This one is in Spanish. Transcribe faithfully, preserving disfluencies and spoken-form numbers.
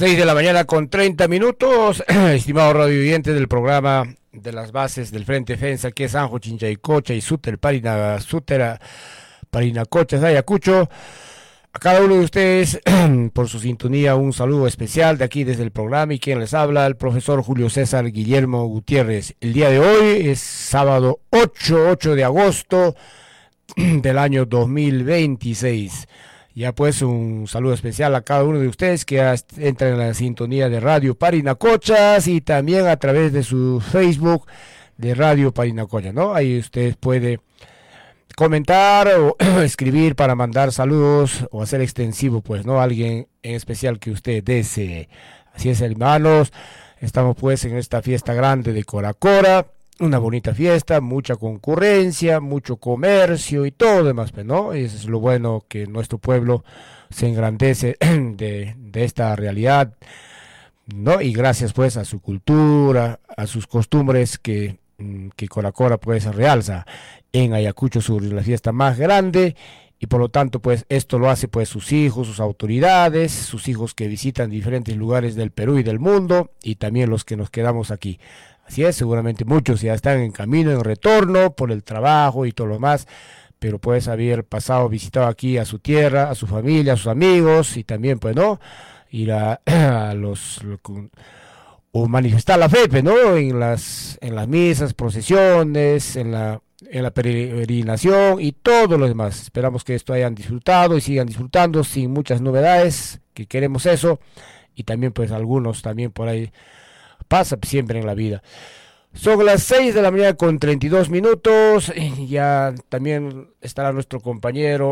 Seis de la mañana con treinta minutos, estimado radio oyente del programa de las bases del Frente Defensa, que es Sanjo, Chinchaycocha y Suter, Parina, Sutera, Parinacocha, Ayacucho. A cada uno de ustedes, por su sintonía, un saludo especial de aquí desde el programa, y quien les habla, el profesor Julio César Guillermo Gutiérrez. El día de hoy es sábado ocho de agosto del año dos mil veintiséis. Ya pues un saludo especial a cada uno de ustedes que entran en la sintonía de Radio Parinacochas y también a través de su Facebook de Radio Parinacochas, ¿no? Ahí usted puede comentar o escribir para mandar saludos o hacer extensivo, pues, ¿no? Alguien en especial que usted desee. Así es, hermanos, estamos pues en esta fiesta grande de Coracora. Una bonita fiesta, mucha concurrencia, mucho comercio y todo lo demás, ¿no? Eso es lo bueno, que nuestro pueblo se engrandece de, de esta realidad, ¿no? Y gracias pues a su cultura, a sus costumbres que, que Coracora pues realza en Ayacucho Sur, la fiesta más grande, y por lo tanto pues esto lo hace pues sus hijos, sus autoridades, sus hijos que visitan diferentes lugares del Perú y del mundo, y también los que nos quedamos aquí. Así es, seguramente muchos ya están en camino, en retorno, por el trabajo y todo lo demás, pero puedes haber pasado, visitado aquí a su tierra, a su familia, a sus amigos, y también, pues, ¿no? Ir a, a los, o manifestar la fe, pues, ¿no? En las, en las misas, procesiones, en la, en la peregrinación y todo lo demás. Esperamos que esto hayan disfrutado y sigan disfrutando sin muchas novedades, que queremos eso, y también, pues, algunos también por ahí pasa siempre en la vida. Son las seis de la mañana con treinta y dos minutos. Ya también estará nuestro compañero